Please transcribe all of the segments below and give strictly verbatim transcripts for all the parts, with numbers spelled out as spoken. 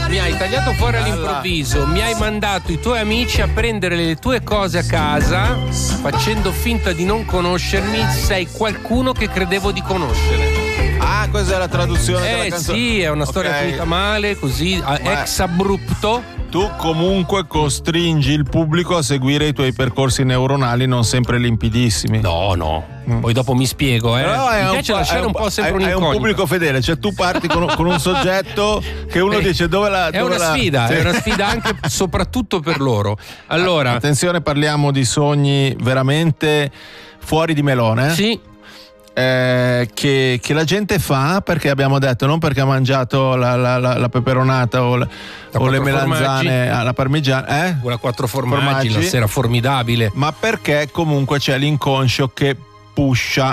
mi hai tagliato fuori all'improvviso, mi hai mandato i tuoi amici a prendere le tue cose a casa facendo finta di non conoscermi. Sei qualcuno che credevo di conoscere. Ah, questa è la traduzione eh, della canzone. Sì, è una storia okay. finita male, così, Ma ex abrupto. Tu comunque costringi il pubblico a seguire i tuoi percorsi neuronali non sempre limpidissimi. No, no. Mm. Poi dopo mi spiego, eh. Però mi piace lasciare un, un po' sempre un'incognita. È un pubblico fedele, cioè tu parti con, con un soggetto che uno eh, dice dove la. È dove una la... sfida, sì. è una sfida anche soprattutto per loro. Allora, attenzione, parliamo di sogni veramente fuori di melone. Sì. Eh, che, che la gente fa perché abbiamo detto, non perché ha mangiato la, la, la, la peperonata o, la, o le melanzane alla parmigiana, eh? o la quattro formaggi, formaggi la sera formidabile, ma perché comunque c'è l'inconscio che pusha.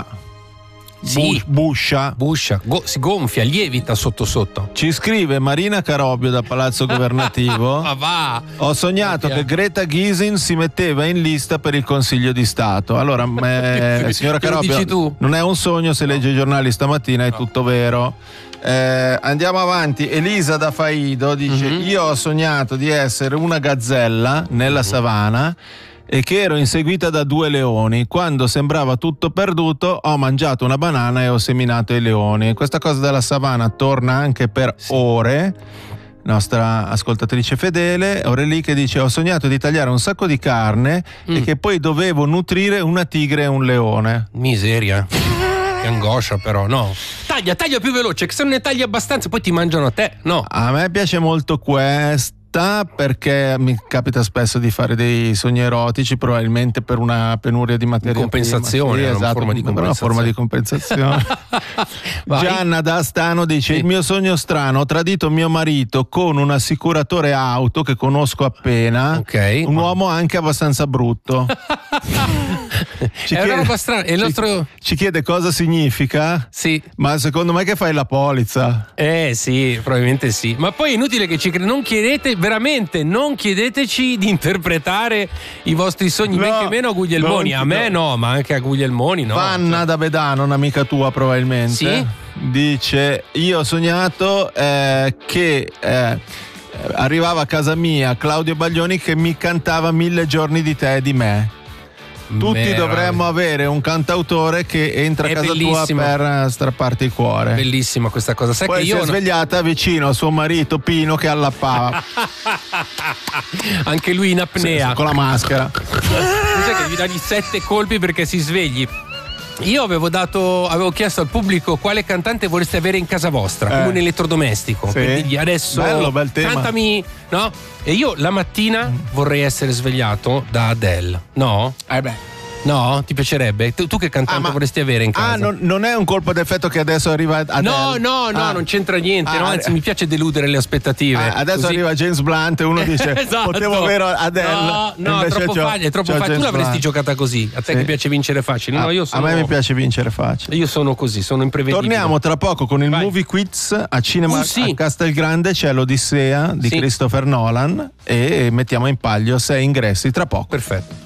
Sì, buscia, buscia, go- si gonfia, lievita sotto sotto. Ci scrive Marina Carobio da Palazzo Governativo. Ma va! Ho sognato che Greta Gysin si metteva in lista per il Consiglio di Stato. Allora, eh, signora Carobio, non è un sogno, se legge i giornali stamattina è no. tutto vero. Eh, andiamo avanti. Elisa da Faido dice: mm-hmm. io ho sognato di essere una gazzella nella mm-hmm. savana e che ero inseguita da due leoni. Quando sembrava tutto perduto ho mangiato una banana e ho seminato i leoni. Questa cosa della savana torna anche per sì. ore. Nostra ascoltatrice fedele Aureli che dice: ho sognato di tagliare un sacco di carne mm. e che poi dovevo nutrire una tigre e un leone. Miseria. Che angoscia, però. No, taglia, taglia più veloce, che se non ne tagli abbastanza poi ti mangiano a te. No, a me piace molto questo perché mi capita spesso di fare dei sogni erotici, probabilmente per una penuria di materia compensazione, prima. Sì, esatto, una forma di compensazione, una forma di compensazione. Gianna da Astano dice: sì. il mio sogno strano, ho tradito mio marito con un assicuratore auto che conosco appena, okay. un uomo anche abbastanza brutto. Ci è chiede, una roba strana. Il nostro... ci, ci chiede cosa significa. Sì. Ma secondo me che fai la polizza? Eh sì, probabilmente sì. Ma poi è inutile che ci credete. Non chiedete, veramente, non chiedeteci di interpretare i vostri sogni, no, men che meno a Guglielmoni. No, a me no. no, ma anche a Guglielmoni no. Vanna cioè. da Bedano, un'amica tua probabilmente. Sì. Dice: io ho sognato eh, che eh, arrivava a casa mia Claudio Baglioni che mi cantava Mille giorni di te e di me. Tutti Mera. dovremmo avere un cantautore che entra a casa bellissimo. tua per strapparti il cuore. Bellissima questa cosa. Sai Poi che si io è svegliata vicino a suo marito Pino che allappava. Anche lui in apnea. Sì, con la maschera. Sai che gli dagli sette colpi perché si svegli. Io avevo dato, avevo chiesto al pubblico quale cantante vorreste avere in casa vostra, eh. come un elettrodomestico. Sì. Per dirgli adesso bello, bel tema. Cantami, no? E io la mattina vorrei essere svegliato da Adele. No? Eh beh. No? Ti piacerebbe? Tu, tu che cantante ah, ma, vorresti avere in casa? Ah, non, non è un colpo d'effetto che adesso arriva Adele? No, no, no, ah. non c'entra niente. Ah, no? Anzi, eh. mi piace deludere le aspettative. Ah, adesso così. arriva James Blunt e uno dice: esatto. potevo avere Adele. No, no, è troppo facile. È troppo facile. Tu l'avresti Blunt. giocata così. A te sì. che piace vincere facile. No, io sono, a me mi piace vincere facile. Io sono così, sono imprevedibile. Torniamo tra poco con il Vai. Movie Quiz a Cinema uh, sì. a Castelgrande. C'è l'Odissea di sì. Christopher Nolan e mettiamo in palio sei ingressi tra poco. Perfetto.